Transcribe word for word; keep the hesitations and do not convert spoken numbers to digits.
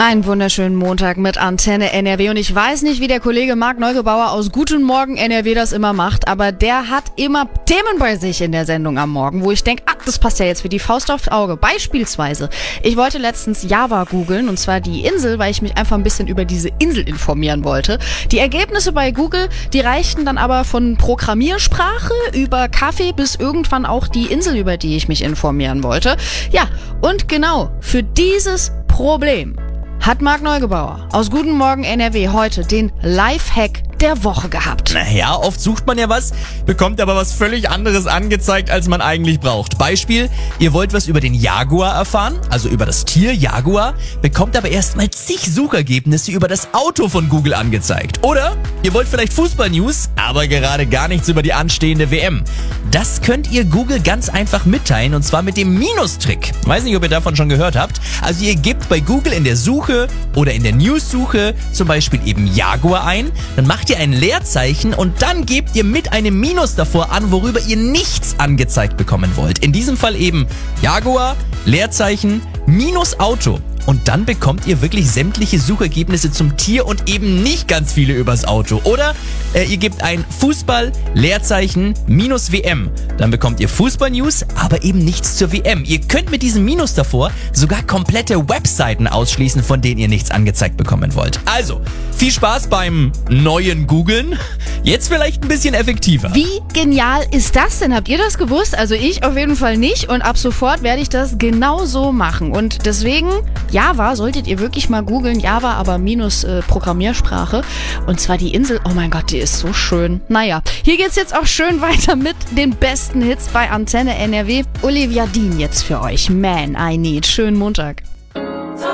Einen wunderschönen Montag mit Antenne N R W und ich weiß nicht, wie der Kollege Marc Neugebauer aus Guten Morgen N R W das immer macht, aber der hat immer Themen bei sich in der Sendung am Morgen, wo ich denke, ah, das passt ja jetzt wie die Faust aufs Auge. Beispielsweise, ich wollte letztens Java googeln und zwar die Insel, weil ich mich einfach ein bisschen über diese Insel informieren wollte. Die Ergebnisse bei Google, die reichten dann aber von Programmiersprache über Kaffee bis irgendwann auch die Insel, über die ich mich informieren wollte. Ja, und genau für dieses Problem hat Marc Neugebauer aus Guten Morgen N R W heute den Lifehack der Woche gehabt. Naja, oft sucht man ja was, bekommt aber was völlig anderes angezeigt, als man eigentlich braucht. Beispiel, ihr wollt was über den Jaguar erfahren, also über das Tier Jaguar, bekommt aber erstmal zig Suchergebnisse über das Auto von Google angezeigt. Oder ihr wollt vielleicht Fußball-News, aber gerade gar nichts über die anstehende W M. Das könnt ihr Google ganz einfach mitteilen und zwar mit dem Minustrick. Weiß nicht, ob ihr davon schon gehört habt. Also ihr gebt bei Google in der Suche oder in der News-Suche zum Beispiel eben Jaguar ein, dann macht ihr ein Leerzeichen und dann gebt ihr mit einem Minus davor an, worüber ihr nichts angezeigt bekommen wollt. In diesem Fall eben Jaguar, Leerzeichen, minus Auto. Und dann bekommt ihr wirklich sämtliche Suchergebnisse zum Tier und eben nicht ganz viele übers Auto. Oder äh, ihr gebt ein Fußball, Leerzeichen, minus W M. Dann bekommt ihr Fußball-News, aber eben nichts zur W M. Ihr könnt mit diesem Minus davor sogar komplette Webseiten ausschließen, von denen ihr nichts angezeigt bekommen wollt. Also, viel Spaß beim neuen Googlen. Jetzt vielleicht ein bisschen effektiver. Wie genial ist das denn? Habt ihr das gewusst? Also ich auf jeden Fall nicht und ab sofort werde ich das genau so machen. Und deswegen Java solltet ihr wirklich mal googeln. Java, aber minus äh, Programmiersprache. Und zwar die Insel. Oh mein Gott, die ist so schön. Naja, hier geht's jetzt auch schön weiter mit den besten Hits bei Antenne N R W. Olivia Dean jetzt für euch. Man, I Need. Schönen Montag.